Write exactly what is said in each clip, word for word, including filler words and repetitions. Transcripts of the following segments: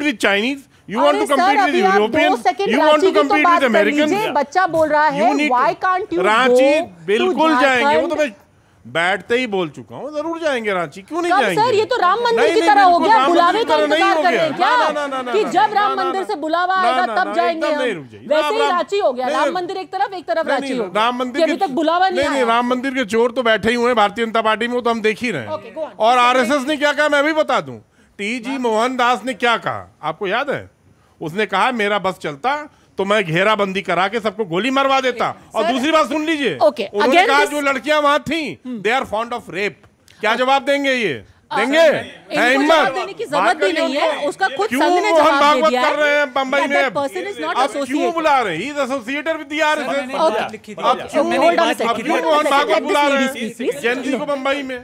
with Chinese? You want to compete with Europeans? You want to compete with Americans? बच्चा बोल रहा है, why can't you Ranchi बिल्कुल जाएंगे, वो तो मैं बैठते ही बोल चुका हूँ, जरूर जाएंगे रांची, क्यों नहीं जाएंगे? सर ये तो राम मंदिर की तरह हो गया, बुलावे का इंतजार कर रहे हैं क्या? कि जब राम मंदिर से बुलावा आएगा तब जाएंगे हम। वैसे ही रांची हो गया, राम मंदिर एक तरफ एक तरफ रांची हो गया। राम मंदिर अभी तक बुलावा नहीं आया। राम मंदिर के चोर तो बैठे ही हुए भारतीय जनता पार्टी में, वो तो हम देख ही रहे हैं। और आरएसएस ने क्या कहा मैं भी बता दूं। टी जी मोहनदास ने क्या कहा आपको याद है? उसने कहा मेरा बस चलता तो मैं घेराबंदी करा के सबको गोली मरवा देता। और दूसरी बात सुन लीजिए, उन्होंने कहा जो लड़कियां वहां थी they are fond of rape. क्या जवाब देंगे ये? देंगे? है हिम्मत देने की जरूरत भी नहीं है, उसका खुद क्यों संघ ने मोहन जवाब दे भागवत दिया कर रहे हैं बंबई में? That person is not अब क्यों associated. बुला रहे हैं? He is associated with the R S S. अब क्यों Okay, hold on a second. अब क्यों Hold on a Mohan second. Bhagavat Let बुला this रहे lady speak, हैं please. जैन जी को बंबई में?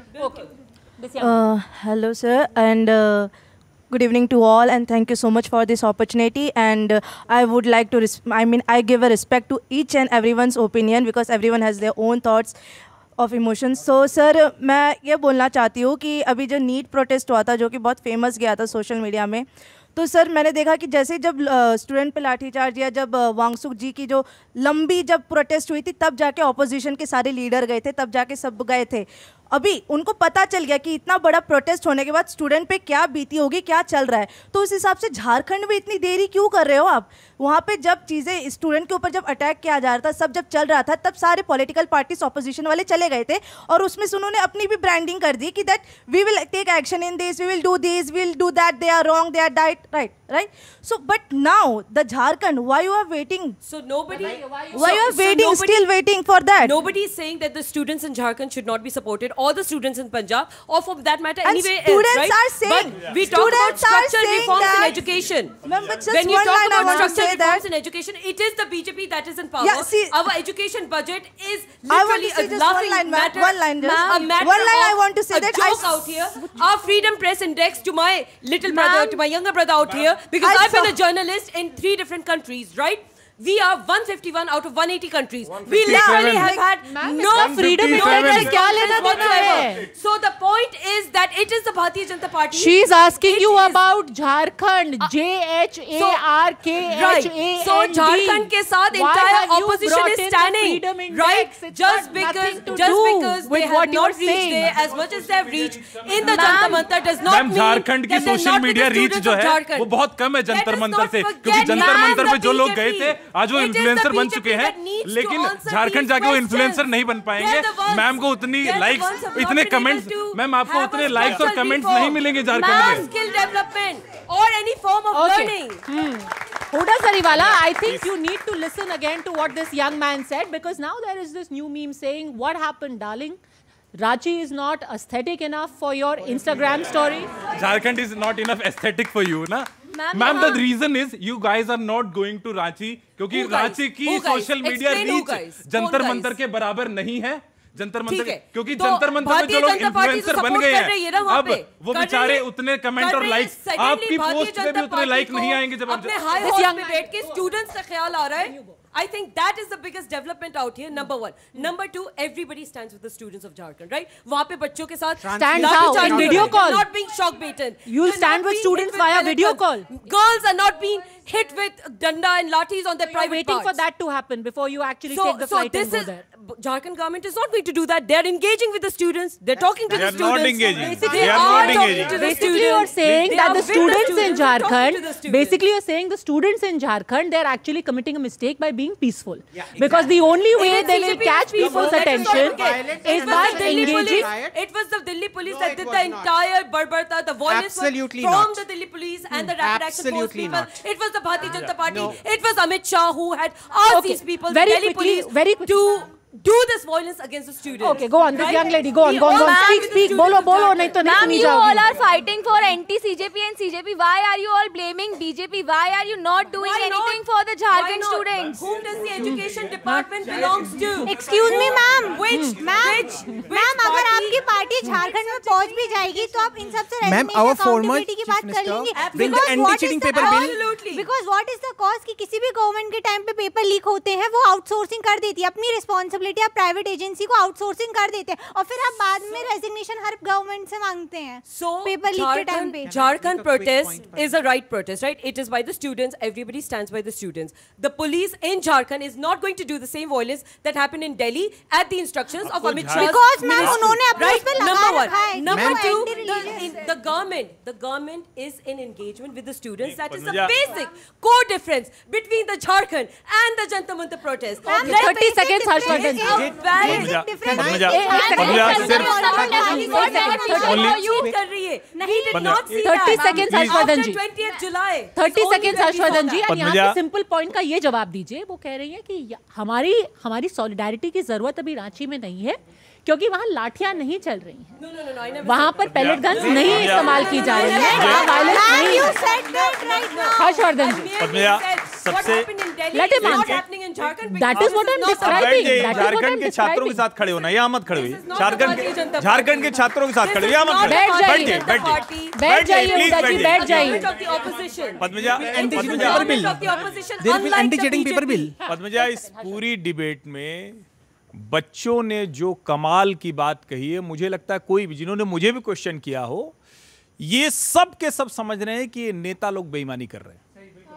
Uh, hello sir, and uh, good evening to all, and thank you so much for this opportunity. And uh, I would like to, res I mean, I give a respect to each and everyone's opinion because everyone has their own thoughts of emotions. So sir, मैं ये बोलना चाहती हूँ कि अभी जो NEET protest हुआ था जो कि बहुत फेमस गया था सोशल मीडिया में, तो सर मैंने देखा कि जैसे जब स्टूडेंट पे लाठीचार्ज या जब वांगसुक जी की जो लंबी जब प्रोटेस्ट हुई थी तब जाके ऑपोजिशन के सारे लीडर गए थे, तब जाके सब गए थे। अभी उनको पता चल गया कि इतना बड़ा प्रोटेस्ट होने के बाद स्टूडेंट पे क्या बीती होगी, क्या चल रहा है, तो उस हिसाब से झारखंड में इतनी देरी क्यों कर रहे हो आप? वहाँ पे जब चीज़ें स्टूडेंट के ऊपर जब अटैक किया जा रहा था, सब जब चल रहा था, तब सारे पॉलिटिकल पार्टीज ऑपोजिशन वाले चले गए थे और उसमें से उन्होंने अपनी भी ब्रांडिंग कर दी कि that we will take action in this, we will do this, we will do that, they are wrong, they are right, right, right? So, but now the Jharkhand, why you are waiting? So nobody, why so, you are so waiting, nobody, still waiting for that? Nobody is saying that the students in Jharkhand should not be supported, or the students in Punjab, or for that matter, and anywhere students else, right? are saying, but we talk about structural reforms that, in education. Ma'am, but just when you one talk line about I want to structural say reforms that. in education, it is the B J P that is in power. Yeah, see, our education budget is I want literally to say a just laughing one line, matter. one line, just a matter one line of I want to say a that joke I out here. Our Freedom Press index to my little brother, to my younger brother out here, because I I've been saw a journalist in three different countries, right? We are one fifty-one out of one eighty countries. We literally have had no freedom index whatsoever. So the point is that it is the Bharatiya Janata Party. She is asking you about Jharkhand. J H A R K H A N D. So Jharkhand ke saath entire opposition is standing, right? Just because, just because they have not reached there as much as they have reached in the Jantar Mantar does not mean Jharkhand की social media reach जो है वो बहुत कम है जंतर मंतर से, क्योंकि जंतर मंतर पे जो लोग गए थे आज वो इन्फ्लुएंसर बन चुके हैं, लेकिन झारखंड जाके वो इन्फ्लुएंसर नहीं बन पाएंगे। मैम को उतनी लाइक्स, इतने कमेंट्स, मैम आपको उतने लाइक्स और कमेंट्स नहीं मिलेंगे झारखंड में। Skill development or any form of learning. Huda Sariwala, I think you need to listen again to what this young man said, because now there is this new meme saying, what happened, darling? Ranchi is not aesthetic enough for your Instagram story. Jharkhand is not enough aesthetic for you, na? Ma'am, the reason is you guys are not going to Ranchi क्योंकि रांची की social media reach Jantar Mantar के बराबर नहीं है। जंतर मंतर क्योंकि जंतर मंतर में जो लोग इन्फ्लुएंसर बन गए हैं, अब वो बेचारे उतने कमेंट और लाइक्स, आपकी पोस्ट पे भी उतने लाइक नहीं आएंगे जब अपने हाई हॉर्स पे बैठ के स्टूडेंट्स का ख्याल आ रहा है। I think that is the biggest development out here. Number one. Number two, everybody stands with the students of Jharkhand, right? वहाँ पे बच्चों के साथ stand how? In video call. Not being shock baited. You'll stand with students via video call. Girls are not being hit with danda and lathis on their private parts. Waiting for that to happen before you actually take the flight and go there. Jharkhand government is not going to do that. They are engaging with the students. They're talking to the students. They are not engaging. They are not engaging. Basically, you're saying that the students in Jharkhand, basically you're saying the students in Jharkhand, they're actually committing a mistake by being peaceful. Because the only way they will catch people's attention is by engaging. It was the Delhi police that did the entire barbarta, the violence from the Delhi police and the rapid action force people. It was the Bharatiya Janata Party. It was Amit Shah who had asked these people, the Delhi police, to do this violence against the students. Okay, go on. This young lady, go on, go on, go on. Speak, speak. Bolo, bolo. Nahi to nahi suni jaogi. Ma'am, you all are fighting for anti-C J P and C J P. Why are you all blaming B J P? Why are you not doing Why anything not? for the Jharkhand Why students? Whom does the education department belongs to? Excuse me, ma'am. Which, ma'am, ma'am, अगर आपकी party Jharkhand में पहुंच भी जाएगी तो आप इन सब से Ma'am, our former chief minister bring the anti-cheating paper bill. Exactly. Because what is the cause कि किसी भी गवर्नमेंट के टाइम पे पेपर लीक होते हैं, वो आउटसोर्सिंग कर देती है, अपनी रिस्पॉन्सिबिलिटी आप प्राइवेट एजेंसी को आउटसोर्सिंग कर देते हैं, और फिर आप बाद में रेजिग्नेशन हर गवर्नमेंट से मांगते हैं. So पेपर लीक के टाइम पे. Jharkhand protest is a right protest, right? It is by the students. Everybody stands by the students. The police in Jharkhand is not going to do the same violence that happened in Delhi at the instructions of Amit Shah. Because ma'am उन्होंने अपने उस पे लगा रखा है. Number two, the, the government, the government is in engagement with the students. That is the basic core difference between the Jharkhand and the Jantar Mantar protest. thirty seconds, Harshvardhan. thirty seconds, Harshvardhan ji. twentieth July. thirty seconds, Harshvardhan ji. And यहाँ पे simple point का ये जवाब दीजिए. वो कह रही है कि हमारी हमारी सॉलिडारिटी की जरूरत अभी रांची में नहीं है, क्योंकि वहाँ लाठियाँ नहीं चल रही हैं. No, no, no, no, I never वहाँ पर पैलेट गन्स नहीं इस्तेमाल की जा रही हैं. वहाँ वायलेंस नहीं है. हर्षवर्धन जी, सबसे let him answer. That is what I'm describing. Jharkhand के छात्रों के साथ खड़े होना, यहाँ मत खड़े हुई. झारखंड के झारखंड के छात्रों के साथ खड़े, यहाँ मत खड़े. बैठ जाइए, बैठ जाइए, बैठ जाइए, उदा जी, बैठ जाइए. Padmaja, anti cheating paper bill. Padmaja, इस पूरी डिबेट में बच्चों ने जो कमाल की बात कही है, मुझे लगता है कोई भी जिन्होंने मुझे भी क्वेश्चन किया हो, ये सब के सब समझ रहे हैं कि नेता लोग बेईमानी कर रहे हैं.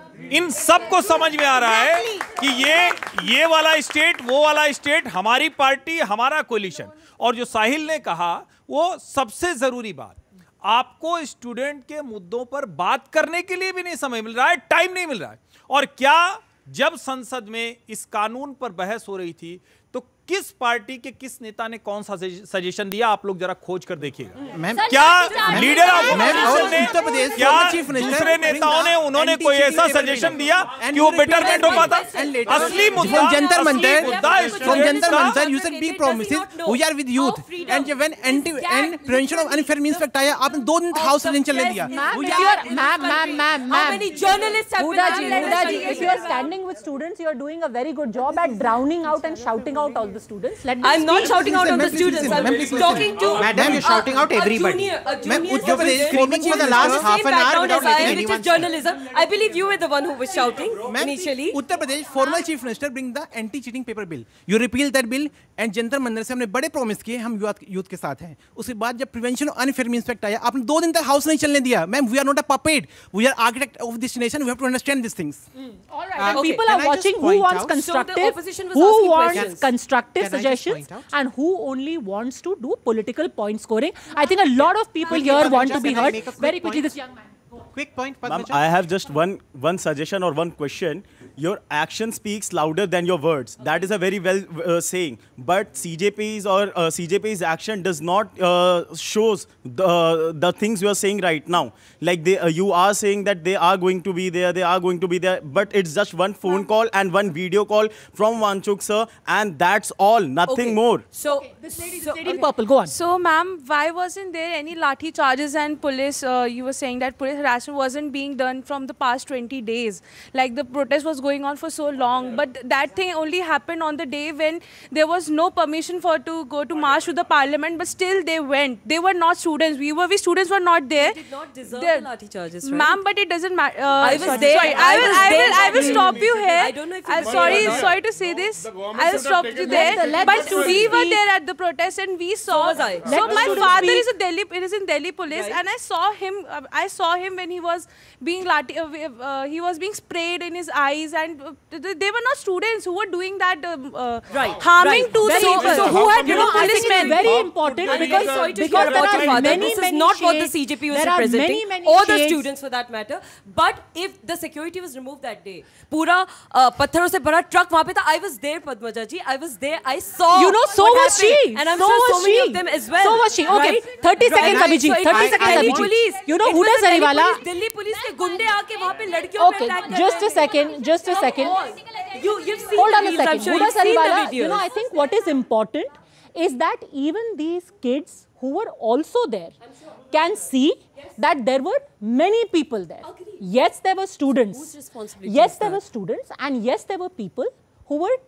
इन सबको समझ में आ रहा है कि ये ये वाला स्टेट, वो वाला स्टेट, हमारी पार्टी, हमारा कोलिशन. और जो साहिल ने कहा वो सबसे जरूरी बात, आपको स्टूडेंट के मुद्दों पर बात करने के लिए भी नहीं समय मिल रहा है, टाइम नहीं मिल रहा है. और क्या जब संसद में इस कानून पर बहस हो रही थी तो किस पार्टी के किस नेता ने कौन सा सजेशन दिया, आप लोग जरा खोज कर देखिएगा. क्या लीडर ऑफ उत्तर प्रदेश, क्या दूसरे नेताओं ने उन्होंने कोई ऐसा सजेशन दिया कि वो बेटरमेंट हो पाता? असली मुद्दा Jantar Mantar, from Jantar Mantar you said big promises, we are with youth, and when anti and prevention of unfair means fact आया, आपने दो दिन हाउस नहीं चलने दिया. Ma'am, ma'am, ma'am, How many journalists have been Uda ji, Uda ji, if you are standing with students, you are doing a very good job at drowning out and shouting out all the students. Let I'm not shouting out on the students. I'm talking to. Madam, you're shouting out everybody. Ma'am, Uttar Pradesh screaming for the last half an hour without letting anyone. Which is journalism. I believe you were the one who was shouting initially. Uttar Pradesh former chief minister bring the anti-cheating paper bill. You repeal that bill and Jantar Mantar से हमने बड़े promise किए, हम youth youth के साथ हैं. उसके बाद जब प्रिवेंशन अनफेयर मींस फैक्ट आया, आपने दो दिन तक हाउस नहीं चलने दिया. Ma'am, we are not a puppet, we are architect of this nation, we have to understand this things. All right, and people are watching who wants constructive, who wants constructive suggestions, and who only wants to do political point scoring. I think a lot of people here want to be heard. Very quickly, this young man. Quick point, Ma'am, I have just one one suggestion or one question. Your action speaks louder than your words. That is a very well uh, saying. But C J P's or uh, C J P's action does not uh, shows the uh, the things you are saying right now. Like they, uh, you are saying that they are going to be there, they are going to be there. But it's just one phone call and one video call from Wanchuk sir, and that's all. Nothing Okay. more. So This lady, so, this lady in purple. Go on. So, ma'am, why wasn't there any lathi charges and police? Uh, you were saying that police harassment wasn't being done from the past twenty days. Like the protest was going on for so long, but that thing only happened on the day when there was no permission for to go to march to the parliament. But still, they went. They were not students. We were. We students were not there. did not deserve There- the lathi charges, right? Ma'am, but it doesn't matter. Uh, I was sorry, there. Sorry, I I will. was I there will. I will that stop day. you here. I don't know if you I'm were sorry. or not. Sorry to say this. The government I'll should have stop taken you the- there. Let the- let But the we students were speak. there at the protest, and we saw. was I. So Let the my students father speak. is a Delhi. It is in Delhi police, Right. and I saw him. Uh, I saw him when he was being lati- uh, uh, he was being sprayed in his eyes, and uh, th- they were not students who were doing that. Um, uh, Right. Harming right. to Very the important. people. So who had You know, I think it's policemen. very important I'm because, very sorry to because hear there about your are father. many, This is many not what the shades. C J P was There are representing, many, many or the shades. students for that matter. But if the security was removed that day, पूरा uh, पत्थरों से भरा truck वहाँ पे था. I was there, Padmaja ji. I was there. I saw. You know, so what was she. happened. And I'm so sure was so many she. of them as well. So was she. Okay, Right? thirty Right. seconds, Abhijit. So it thirty was seconds, Delhi Abhijit. police. You know, It Huda was the Delhi Sariwala. police. Delhi police के गुंडे आके वहाँ पे लड़कियों पे Okay, attack कर just रहे a second. Just a Come second. on. You, you've seen Hold the on a reels, I'm second. sure Huda you've seen the Sariwala, videos. you know, I think what is important is that even these kids who were also there can see that there were many people there. Yes, there were students. Whose responsibility Yes, is there that? were students, and yes, there were people who were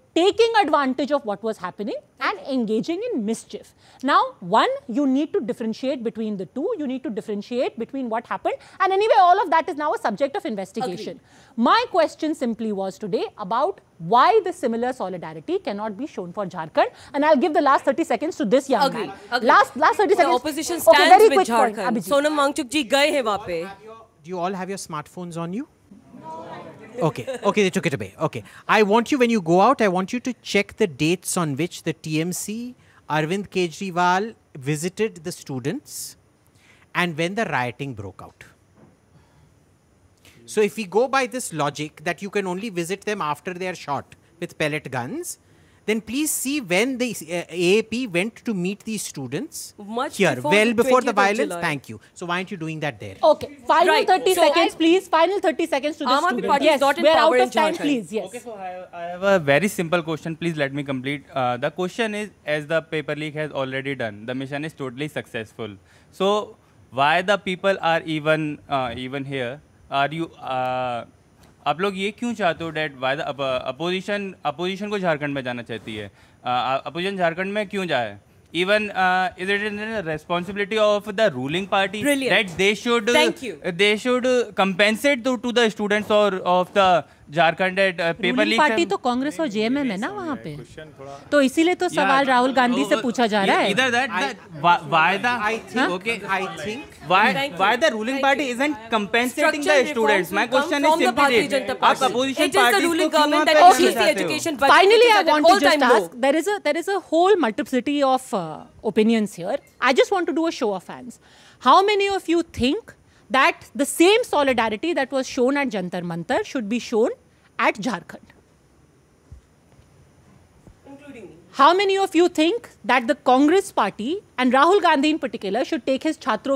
taking advantage of what was happening and engaging in mischief. Now, one, you need to differentiate between the two. You need to differentiate between what happened. And anyway, all of that is now a subject of investigation. Agreed. My question simply was today about why the similar solidarity cannot be shown for Jharkhand. And I'll give the last thirty seconds to this young Agreed. man. Agreed. Last, last thirty the seconds. Opposition stands okay, very with quick Jharkhand. Point, Sonam Wangchuk ji gaye hain wahan pe. Do you all have your smartphones on you? Okay, okay, they took it away. Okay. I want you, when you go out, I want you to check the dates on which the T M C, Arvind Kejriwal visited the students and when the rioting broke out. So if we go by this logic that you can only visit them after they are shot with pellet guns, then please see when the uh, A A P went to meet these students Much here, before well the before the twentieth of violence. July. Thank you. So why aren't you doing that there? Okay, final Right. thirty So seconds, I- please. Final thirty seconds to the Aam Aadmi student. Party is Yes, not in we're power out in of time, Jharkhand. please. Yes. Okay, so I have, I have a very simple question. Please let me complete. Uh, the question is, as the paper leak has already done, the mission is totally successful. So why the people are even uh, even here? Are you? Uh, आप लोग ये क्यों चाहते हो that why the opposition opposition को झारखंड में जाना चाहती है अपोजिशन झारखंड में क्यों जाए even uh, is it a responsibility of the ruling party Brilliant. that they should Thank you. uh, they should uh, compensate to, to the students or of the Jharkhand at uh, paper ruling leak party तो कांग्रेस और JMM है ना वहाँ पे तो इसीलिए तो सवाल राहुल गांधी से पूछा जा रहा है either that, that why, why the I think, okay I think why Thank why you. the ruling Thank party you. isn't compensating Structural the students? reforms My will come question is from the simply Bharatiya this. Janata आप Party. opposition It is the parties ruling को क्यों government वहाँ that पे achieves रखना the चाहते हो? education budget. Finally, which is I at an want to just all-time low. ask, there is a there is a whole multiplicity of uh, opinions here. I just want to do a show of hands. How many of you think that the same solidarity that was shown at Jantar Mantar should be shown at Jharkhand? Including me. How many of you think that the Congress party and Rahul Gandhi in particular should take his Chhatro